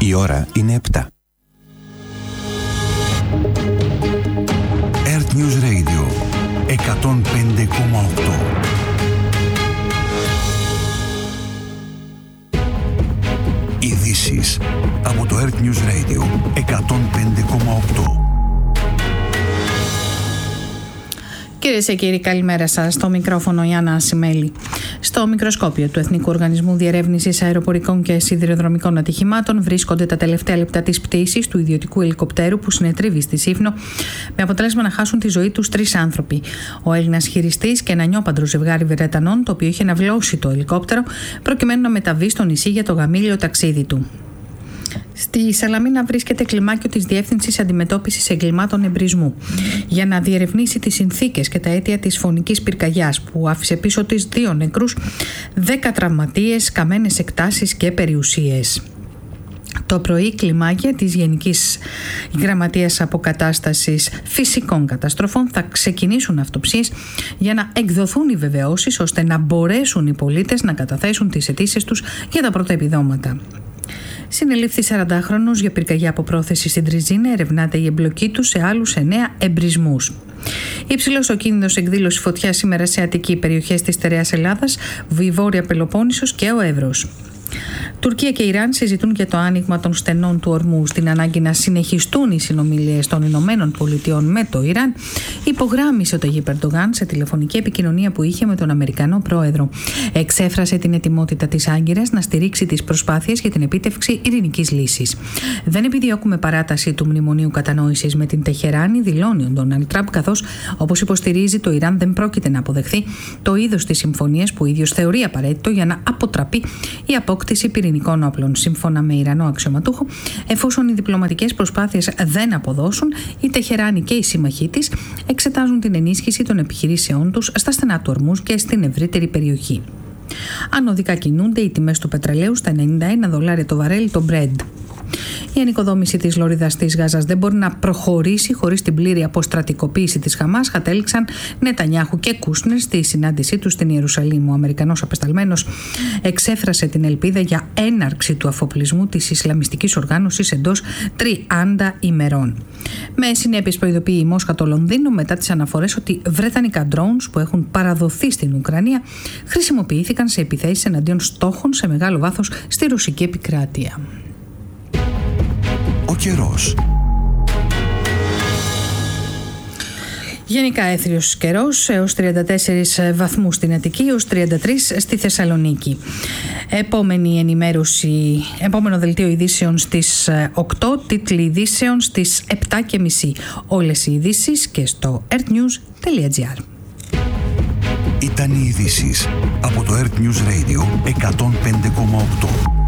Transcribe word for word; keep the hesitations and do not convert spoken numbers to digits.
Η ώρα είναι επτά. Earth News Radio εκατόν πέντε κόμμα οκτώ. Ειδήσεις από το Earth News Radio εκατόν πέντε κόμμα οκτώ. Κυρίες και κύριοι, καλημέρα σας. Στο μικρόφωνο η Άννα Ασημέλη. Στο μικροσκόπιο του Εθνικού Οργανισμού Διερεύνησης Αεροπορικών και Σιδηροδρομικών Ατυχημάτων βρίσκονται τα τελευταία λεπτά της πτήσης του ιδιωτικού ελικοπτέρου που συνετρίβει στη Σύφνο, με αποτέλεσμα να χάσουν τη ζωή τους τρεις άνθρωποι. Ο Έλληνας χειριστής και ένα νιόπαντρο ζευγάρι Βρετανών, το οποίο είχε ναυλώσει το ελικόπτερο προκειμένου να μεταβεί στο νησί για το γαμήλιο ταξίδι του. Στη Σαλαμίνα βρίσκεται κλιμάκιο της Διεύθυνσης Αντιμετώπισης Εγκλημάτων Εμπρισμού για να διερευνήσει τις συνθήκες και τα αίτια της φωνικής πυρκαγιάς που άφησε πίσω της δύο νεκρούς, δέκα τραυματίες, καμένες εκτάσεις και περιουσίες. Το πρωί, κλιμάκια της Γενικής Γραμματείας Αποκατάστασης Φυσικών Καταστροφών θα ξεκινήσουν αυτοψίες για να εκδοθούν οι βεβαιώσεις ώστε να μπορέσουν οι πολίτες να καταθέσουν τις αιτήσεις τους για τα πρώτα επιδόματα. Συνελήφθη σαραντάχρονος για πυρκαγιά από πρόθεση στην Τριζίνα, ερευνάται η εμπλοκή του σε άλλους εννέα εμπρισμούς. Υψηλός ο κίνδυνος εκδήλωση φωτιάς σήμερα σε αττική περιοχές της Στερεάς Ελλάδας, Βόρεια Πελοπόννησος και ο Εύρος. Τουρκία και Ιράν συζητούν για το άνοιγμα των στενών του ορμού. Στην ανάγκη να συνεχιστούν οι συνομιλίες των Ηνωμένων Πολιτειών με το Ιράν, υπογράμμισε ο Ταγίπ Ερντογάν σε τηλεφωνική επικοινωνία που είχε με τον Αμερικανό πρόεδρο. Εξέφρασε την ετοιμότητα της Άγκυρας να στηρίξει τις προσπάθειες για την επίτευξη ειρηνικής λύσης. Δεν επιδιώκουμε παράταση του μνημονίου κατανόησης με την Τεχεράνη, δηλώνει ο Ντόναλντ Τραμπ, καθώς, όπως υποστηρίζει, το Ιράν δεν πρόκειται να αποδεχθεί το είδος της συμφωνίας που ο ίδιος θεωρεί απαραίτητο για να αποτραπεί η απόκτηση πυρηνικών όπλων. Σύμφωνα με Ιρανό αξιωματούχο, εφόσον οι διπλωματικές προσπάθειες δεν αποδώσουν, η Τεχεράνη και οι σύμμαχοί της εξετάζουν την ενίσχυση των επιχειρήσεών τους στα στενά του Ορμούζ και στην ευρύτερη περιοχή. Ανωδικά κινούνται οι τιμές του πετρελαίου στα ενενήντα ένα δολάρια το βαρέλι το Brent. Η ανοικοδόμηση της λωρίδας της Γάζας δεν μπορεί να προχωρήσει χωρίς την πλήρη αποστρατικοποίηση της Χαμάς, κατέληξαν Νετανιάχου και Κούσνερ στη συνάντησή τους στην Ιερουσαλήμ. Ο Αμερικανός απεσταλμένος εξέφρασε την ελπίδα για έναρξη του αφοπλισμού της Ισλαμιστικής οργάνωσης εντός τριάντα ημερών. Με συνέπειες προειδοποιεί η Μόσχα το Λονδίνο μετά τις αναφορές ότι βρετανικά drones που έχουν παραδοθεί στην Ουκρανία χρησιμοποιήθηκαν σε επιθέσεις εναντίον στόχων σε μεγάλο βάθος στη ρωσική επικράτεια. Ο καιρός. Γενικά έθριος καιρός, έως τριάντα τέσσερις βαθμούς στην Αττική, έως τριάντα τρεις στη Θεσσαλονίκη. Επόμενη ενημέρωση, επόμενο δελτίο ειδήσεων στις οκτώ, τίτλοι ειδήσεων στις επτά και μισή. Όλες οι ειδήσεις και στο earthnews τελεία gr. Ήταν οι ειδήσεις από το Earth News Radio εκατόν πέντε κόμμα οκτώ.